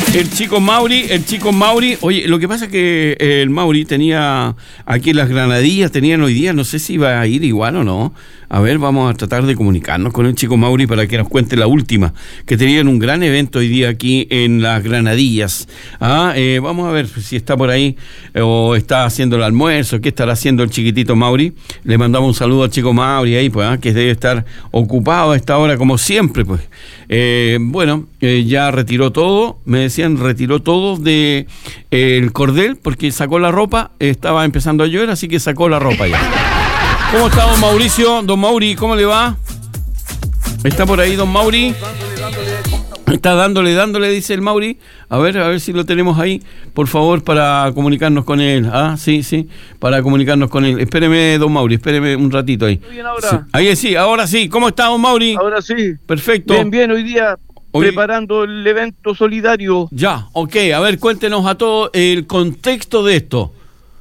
El chico Mauri, oye, lo que pasa es que el Mauri tenía aquí las granadillas, tenían hoy día, no sé si iba a ir igual o no. A ver, vamos a tratar de comunicarnos con el chico Mauri para que nos cuente la última, que tenían un gran evento hoy día aquí en las Granadillas. Vamos a ver si está por ahí o está haciendo el almuerzo, qué estará haciendo el chiquitito Mauri. Le mandamos un saludo al chico Mauri ahí, pues, que debe estar ocupado a esta hora como siempre, pues. Ya retiró todo, me decían, retiró todo de el cordel porque sacó la ropa, estaba empezando a llover, así que sacó la ropa ya. ¿Cómo está don Mauricio? Don Mauri, ¿cómo le va? ¿Está por ahí don Mauri? Está dándole, dice el Mauri. A ver si lo tenemos ahí, por favor, para comunicarnos con él. Sí, para comunicarnos con él. Espéreme, don Mauri, espéreme un ratito ahí. ¿Bien ahora? Sí. Ahí sí, ahora sí. ¿Cómo está, don Mauri? Ahora sí. Perfecto. Bien, hoy día preparando el evento solidario. Ya, ok. A ver, cuéntenos a todos el contexto de esto.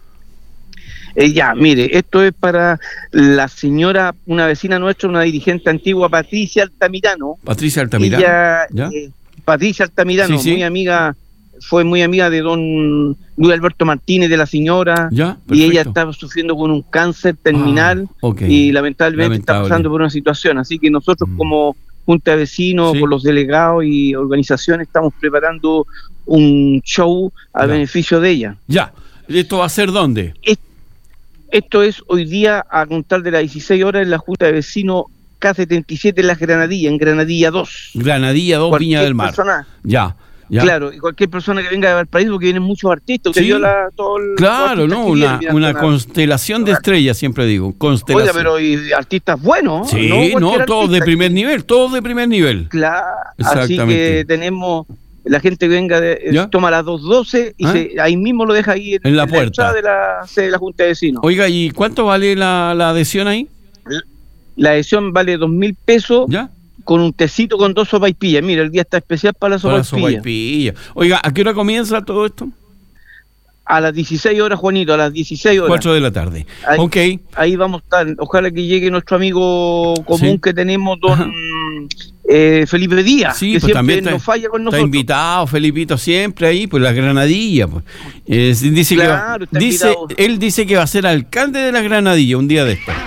Mire, esto es para la señora, una vecina nuestra, una dirigente antigua, Patricia Altamirano. Patricia Altamirano. Ella, Patricia Altamirano, sí. muy amiga, fue muy amiga de don Luis Alberto Martínez, de la señora. Ya, y ella estaba sufriendo con un cáncer terminal y lamentablemente está pasando por una situación. Así que nosotros como Junta de Vecinos, con los delegados y organizaciones, estamos preparando un show a beneficio de ella. Ya, ¿esto va a ser dónde? Esto es hoy día a contar de las 16 horas en la Junta de Vecinos K77 en Las Granadillas, en Granadilla 2. Granadilla 2, Viña del Mar. Ya. Claro, y cualquier persona que venga de Valparaíso, porque vienen muchos artistas. Usted vio claro, ¿no? Una constelación de estrellas, siempre digo. Constelación. Oiga, pero y artistas buenos. Sí, todos de primer nivel, Claro, así que tenemos... La gente que venga, toma las 2:12 y ahí mismo lo deja ahí en la puerta de la Junta de Vecinos. Oiga, ¿y cuánto vale la adhesión ahí? La adhesión vale 2.000 pesos. ¿Ya? Con un tecito con 2 sopaipillas. Mira, el día está especial para la sopaipilla. Oiga, ¿a qué hora comienza todo esto? A las 16 horas, Juanito, a las 16 horas. 4 de la tarde. Ahí vamos a estar. Ojalá que llegue nuestro amigo común que tenemos, don Felipe Díaz, sí, que pues siempre nos falla con nosotros. Está invitado, Felipito, siempre ahí, pues las Granadillas. Pues. Dice él dice que va a ser alcalde de las Granadillas un día de esto.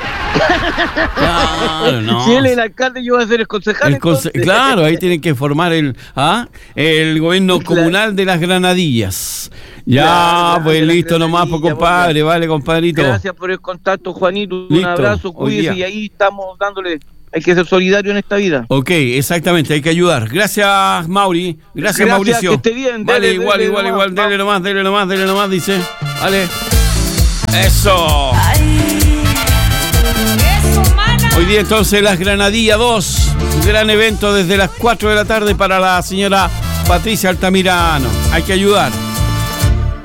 Claro, no. Si él es el alcalde, yo voy a ser el concejal. Claro, ahí tienen que formar el gobierno comunal de las Granadillas. Pues listo nomás, pues compadre, vale, compadrito. Gracias por el contacto, Juanito. Un abrazo, cuídese y ahí estamos dándole. Hay que ser solidario en esta vida. Ok, exactamente, hay que ayudar. Gracias, Mauri. Gracias, Mauricio. Que esté bien. Vale, igual. Dele nomás, dice. Vale. Eso. Hoy día entonces las Granadillas 2, gran evento desde las 4 de la tarde para la señora Patricia Altamirano. Hay que ayudar.